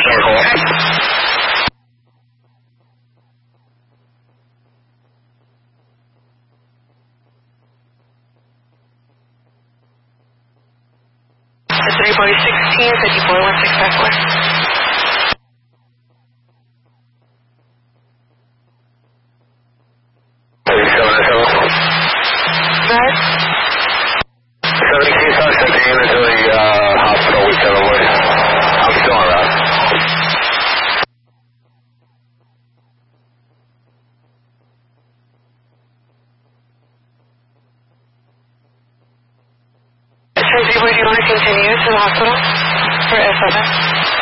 Boy 16, 541654. Right. 17 suspect taken into the hospital with the boys. I'm still on route. Tracy, do you want to continue to the hospital for S7?